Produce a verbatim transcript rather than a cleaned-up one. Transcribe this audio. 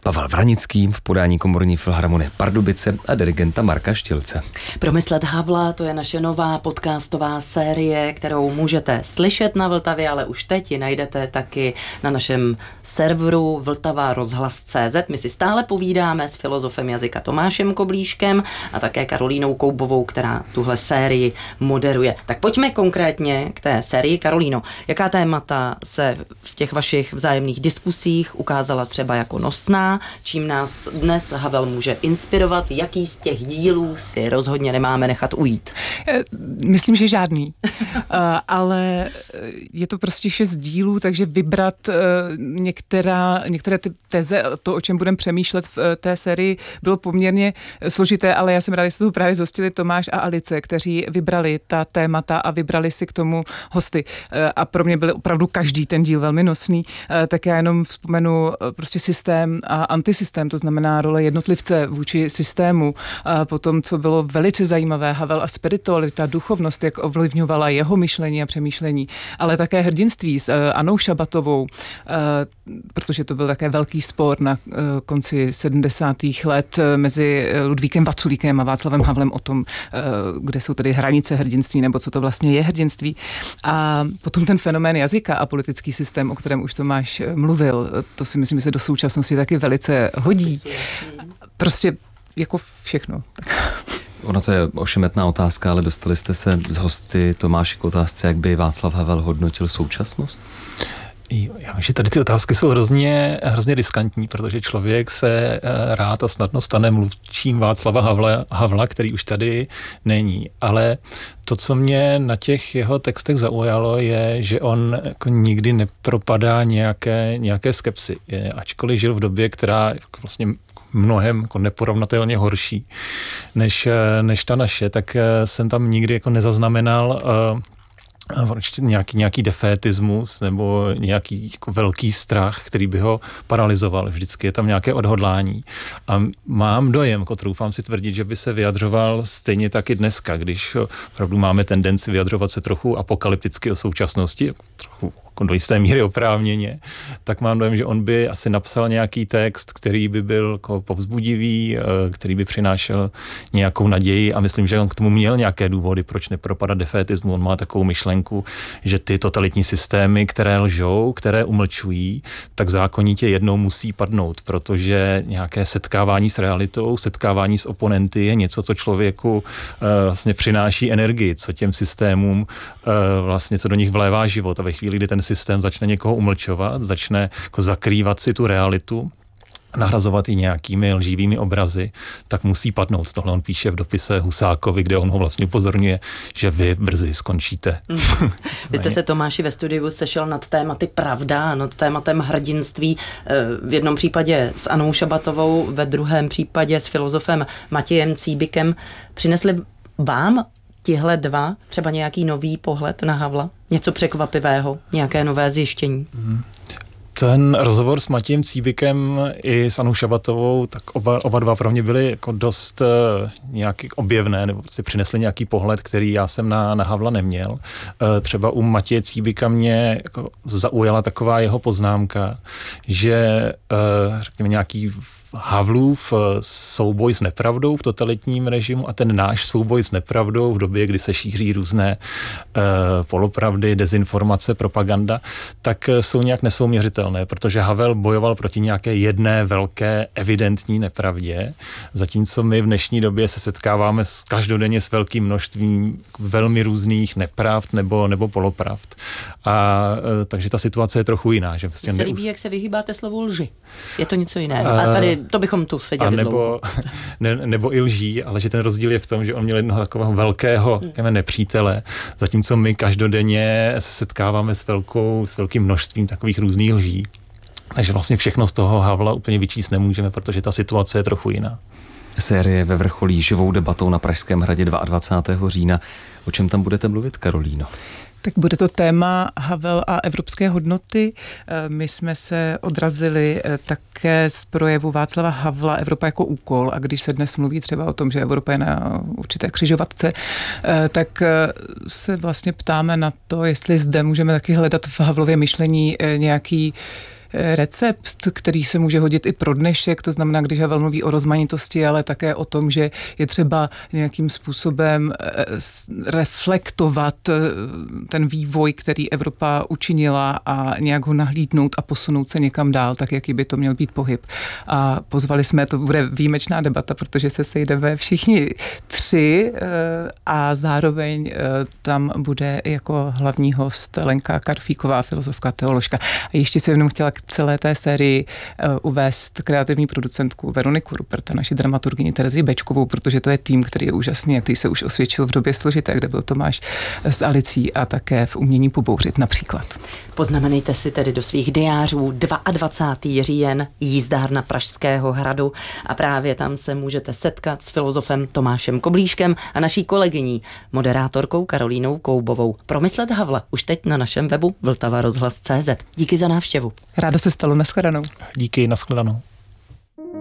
Pavel Vranický v podání Komorní filharmonie Pardubice a dirigenta Marka Štilce. Promyslet Havla, to je naše nová podcastová série, kterou můžete slyšet na Vltavě, ale už teď ji najdete taky na našem serveru vltava rozhlas tečka cé zet. My si stále povídáme s filozofem jazyka Tomášem Koblíškem a také Karolínou Koubovou, která tuhle sérii moderuje. Tak pojďme konkrétně k té sérii. Karolíno, jaká témata se v těch vašich vzájemných diskusích ukázala třeba jako nosná, čím nás dnes Havel může inspirovat, jaký z těch dílů si rozhodně nemáme nechat ujít? Myslím, že žádný. Ale je to prostě šest dílů, takže vybrat některá, některé ty teze, to, o čem budeme přemýšlet v té sérii, bylo poměrně složité, ale já jsem ráda, že se toho právě zhostili Tomáš a Alice, kteří vybrali ta témata a vybrali si k tomu hosty. A pro mě byl opravdu každý ten díl velmi nosný, tak já jenom vzpomenu prostě systém a antisystém, to znamená role jednotlivce vůči systému. A potom, co bylo velice zajímavé, Havel a spiritualita, duchovnost, jak ovlivňovala jeho myšlení a přemýšlení, ale také hrdinství s Annou Šabatovou, protože to byl také velký spor na konci sedmdesátých let mezi Ludvíkem Vaculíkem a Václavem Havlem o tom, kde jsou tedy hranice hrdinství, nebo co to vlastně je hrdinství. A potom ten fenomén jazyka a politický systém, o kterém už Tomáš mluvil, to si myslím, že se do současnosti taky velice hodí. Prostě jako všechno. Ono to je ošemetná otázka, ale dostali jste se z hosty Tomáši k otázce, jak by Václav Havel hodnotil současnost? Já myslím, že tady ty otázky jsou hrozně, hrozně riskantní, protože člověk se rád a snadno stane mluvčím Václava Havla, Havla, který už tady není. Ale to, co mě na těch jeho textech zaujalo, je, že on jako nikdy nepropadá nějaké, nějaké skepsy. Je, ačkoliv žil v době, která jako vlastně mnohem jako neporovnatelně horší než, než ta naše, tak jsem tam nikdy jako nezaznamenal určitě nějaký, nějaký defétismus nebo nějaký jako velký strach, který by ho paralyzoval. Vždycky je tam nějaké odhodlání. A mám dojem, jako troufám si tvrdit, že by se vyjadřoval stejně tak i dneska, když opravdu máme tendenci vyjadřovat se trochu apokalypticky o současnosti, trochu do jisté míry oprávněně, tak mám dojem, že on by asi napsal nějaký text, který by byl jako povzbudivý, který by přinášel nějakou naději a myslím, že on k tomu měl nějaké důvody, proč nepropadat defétismu. On má takovou myšlenku, že ty totalitní systémy, které lžou, které umlčují, tak zákonitě jednou musí padnout, protože nějaké setkávání s realitou, setkávání s oponenty je něco, co člověku vlastně přináší energii, co těm systémům vlastně, co do nich vlévá život a ve chvíli, kdy ten systém začne někoho umlčovat, začne jako zakrývat si tu realitu, nahrazovat ji nějakými lživými obrazy, tak musí padnout. Tohle on píše v dopise Husákovi, kde on ho vlastně upozorňuje, že vy brzy skončíte. Mm. Vy jste se, Tomáši, ve studiu sešel nad tématy pravda, nad tématem hrdinství. V jednom případě s Anou Šabatovou, ve druhém případě s filozofem Matějem Cíbikem. Přinesli vám tihle dva třeba nějaký nový pohled na Havla? Něco překvapivého? Nějaké nové zjištění? Mm. Ten rozhovor s Matějem Cíbikem i s Anou Šabatovou, tak oba, oba dva pro mě byly jako dost uh, nějaký objevné, nebo prostě přinesli nějaký pohled, který já jsem na, na Havla neměl. Uh, třeba u Matěje Cíbika mě jako zaujala taková jeho poznámka, že uh, řekněme nějaký Havlův souboj s nepravdou v totalitním režimu a ten náš souboj s nepravdou v době, kdy se šíří různé uh, polopravdy, dezinformace, propaganda, tak jsou nějak nesouměřitelné, protože Havel bojoval proti nějaké jedné velké evidentní nepravdě, zatímco my v dnešní době se setkáváme s, každodenně s velkým množstvím velmi různých nepravd nebo, nebo polopravd. A uh, takže ta situace je trochu jiná. Že se líbí, jak se vyhýbáte slovu lži. Je to něco jiného. A tady to bychom tu seděli nebo, dlouho. Ne, nebo i lží, ale že ten rozdíl je v tom, že on měl jednoho takového velkého hmm. nepřítele, zatímco my každodenně se setkáváme s, velkou, s velkým množstvím takových různých lží. Takže vlastně všechno z toho Havla úplně vyčíst nemůžeme, protože ta situace je trochu jiná. Série ve vrcholí živou debatou na Pražském hradě dvacátého druhého října. O čem tam budete mluvit, Karolíno? Tak bude to téma Havel a evropské hodnoty. My jsme se odrazili také z projevu Václava Havla Evropa jako úkol a když se dnes mluví třeba o tom, že Evropa je na určité křižovatce, tak se vlastně ptáme na to, jestli zde můžeme taky hledat v Havlově myšlení nějaký recept, který se může hodit i pro dnešek, to znamená, když Havel mluví o rozmanitosti, ale také o tom, že je třeba nějakým způsobem reflektovat ten vývoj, který Evropa učinila a nějak ho nahlídnout a posunout se někam dál, tak jaký by to měl být pohyb. A pozvali jsme, to bude výjimečná debata, protože se sejdeme všichni tři a zároveň tam bude jako hlavní host Lenka Karfíková, filozofka, teoložka. A ještě jsem jenom chtěla k celé té sérii uvést kreativní producentku Veroniku Ruperta, naši dramaturgyni Terezi Bečkovou, protože to je tým, který je úžasný a který se už osvědčil v době složité, kde byl Tomáš s Alicí a také v Umění pobouřit například. Poznamenejte si tedy do svých diářů dvacátého druhého říjen jízdárna Pražského hradu a právě tam se můžete setkat s filozofem Tomášem Koblíškem a naší kolegyní, moderátorkou Karolínou Koubovou. Promyslet Havla už teď na našem webu vltava rozhlas tečka cé zet. Díky za návštěvu. Ráda se stalo, nashledanou. Díky, nashledanou.